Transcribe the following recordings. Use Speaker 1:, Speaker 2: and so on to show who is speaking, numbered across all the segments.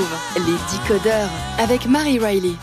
Speaker 1: Les Décodeurs avec Marie Riley.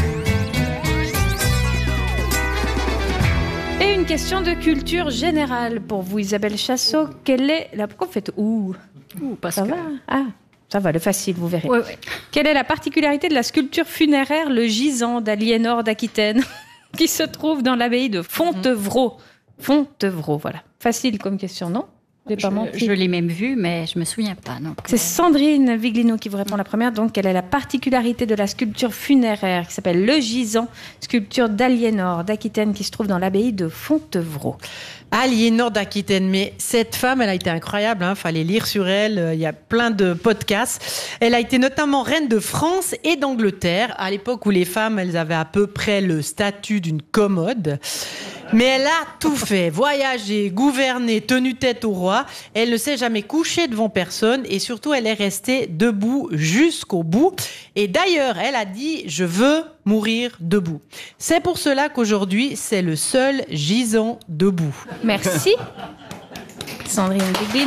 Speaker 2: Et une question de culture générale pour vous, Isabelle Chassot. Quelle est la... Pourquoi vous faites
Speaker 3: parce
Speaker 2: ça
Speaker 3: que...
Speaker 2: va. Ah, ça va, le facile, vous verrez.
Speaker 3: Ouais.
Speaker 2: Quelle est la particularité de la sculpture funéraire Le Gisant d'Aliénor d'Aquitaine qui se trouve dans l'abbaye de Fontevraud? Fontevraud, voilà. Facile comme question, non?
Speaker 3: Je l'ai même vu, mais je me souviens pas. Donc,
Speaker 2: c'est Sandrine Viglino qui vous répond la première. Donc, quelle est la particularité de la sculpture funéraire qui s'appelle Le Gisant, sculpture d'Aliénor d'Aquitaine qui se trouve dans l'abbaye de Fontevraud?
Speaker 4: Aliénor d'Aquitaine, mais cette femme, elle a été incroyable, fallait lire sur elle, il y a plein de podcasts. Elle a été notamment reine de France et d'Angleterre, à l'époque où les femmes, elles avaient à peu près le statut d'une commode. Mais elle a tout fait, voyagé, gouverné, tenu tête au roi. Elle ne s'est jamais couchée devant personne et surtout, elle est restée debout jusqu'au bout. Et d'ailleurs, elle a dit « Je veux mourir debout ». C'est pour cela qu'aujourd'hui, c'est le seul gisant debout.
Speaker 2: Merci, Sandrine Viglino.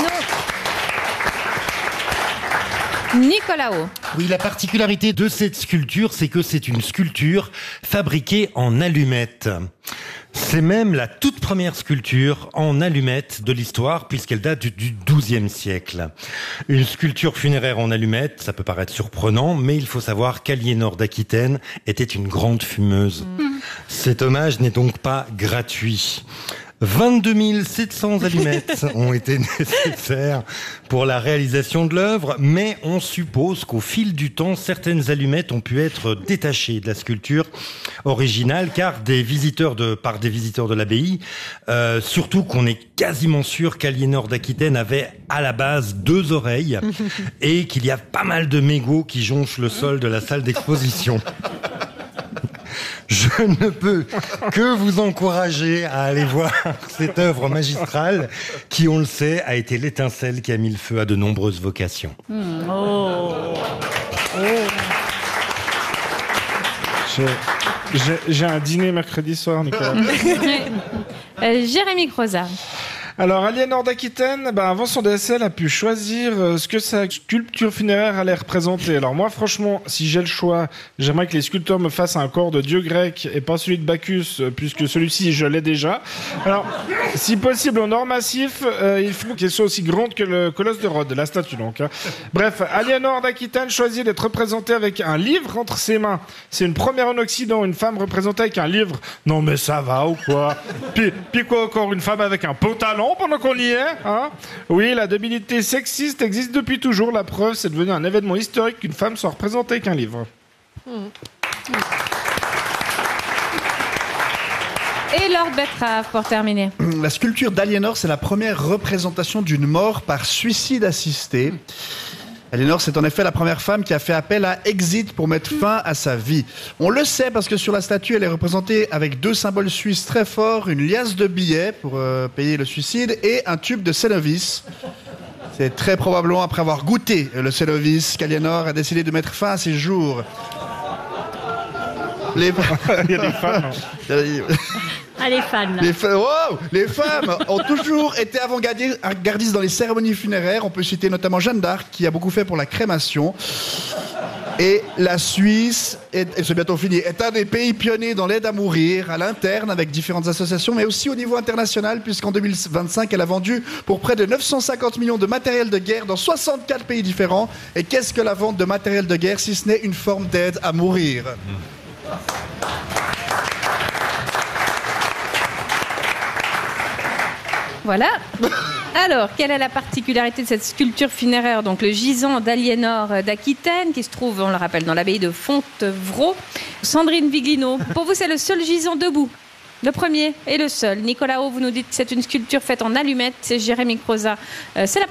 Speaker 2: Nicolas O.
Speaker 5: Oui, la particularité de cette sculpture, c'est que c'est une sculpture fabriquée en allumettes. C'est même la toute première sculpture en allumettes de l'histoire, puisqu'elle date du XIIe siècle. Une sculpture funéraire en allumettes, ça peut paraître surprenant, mais il faut savoir qu'Aliénor d'Aquitaine était une grande fumeuse. Cet hommage n'est donc pas gratuit. 22 700 allumettes ont été nécessaires pour la réalisation de l'œuvre, mais on suppose qu'au fil du temps, certaines allumettes ont pu être détachées de la sculpture originale, car par des visiteurs de l'abbaye, surtout qu'on est quasiment sûr qu'Aliénor d'Aquitaine avait à la base 2 oreilles et qu'il y a pas mal de mégots qui jonchent le sol de la salle d'exposition. Je ne peux que vous encourager à aller voir cette œuvre magistrale qui, on le sait, a été l'étincelle qui a mis le feu à de nombreuses vocations.
Speaker 6: J'ai un dîner mercredi soir, Nicolas.
Speaker 2: Jérémy Croza.
Speaker 6: Alors, Aliénor d'Aquitaine, avant son décès, elle a pu choisir ce que sa sculpture funéraire allait représenter. Alors moi, franchement, si j'ai le choix, j'aimerais que les sculpteurs me fassent un corps de dieu grec et pas celui de Bacchus, puisque celui-ci, je l'ai déjà. Alors, si possible, en or massif, il faut qu'elle soit aussi grande que le colosse de Rhodes, la statue donc. Bref, Aliénor d'Aquitaine choisit d'être représentée avec un livre entre ses mains. C'est une première en Occident, une femme représentée avec un livre. Non mais ça va ou quoi? Puis quoi encore, une femme avec un pantalon pendant qu'on y est, hein? Oui, la débilité sexiste existe depuis toujours. La preuve, c'est devenu un événement historique qu'une femme soit représentée avec un livre.
Speaker 2: Et Lord Betrave, pour terminer.
Speaker 7: La sculpture d'Aliénor, c'est la première représentation d'une mort par suicide assisté. Aliénor, c'est en effet la première femme qui a fait appel à Exit pour mettre fin à sa vie. On le sait parce que sur la statue, elle est représentée avec 2 symboles suisses très forts, une liasse de billets pour payer le suicide et un tube de Cénovis. C'est très probablement après avoir goûté le Cénovis qu'Aliénor a décidé de mettre fin à ses jours.
Speaker 6: Il y a des femmes.
Speaker 3: les fans.
Speaker 7: Les femmes ont toujours été avant-gardistes dans les cérémonies funéraires. On peut citer notamment Jeanne d'Arc, qui a beaucoup fait pour la crémation. Et la Suisse, et c'est bientôt fini, est un des pays pionniers dans l'aide à mourir, à l'interne, avec différentes associations, mais aussi au niveau international, puisqu'en 2025, elle a vendu pour près de 950 millions de matériel de guerre dans 64 pays différents. Et qu'est-ce que la vente de matériel de guerre, si ce n'est une forme d'aide à mourir ?
Speaker 2: Voilà. Alors, quelle est la particularité de cette sculpture funéraire? Donc, le gisant d'Aliénor d'Aquitaine, qui se trouve, on le rappelle, dans l'abbaye de Fontevraud. Sandrine Viglino, pour vous, c'est le seul gisant debout. Le premier et le seul. Nicolas O, vous nous dites que c'est une sculpture faite en allumettes. C'est Jérémy Croza. C'est la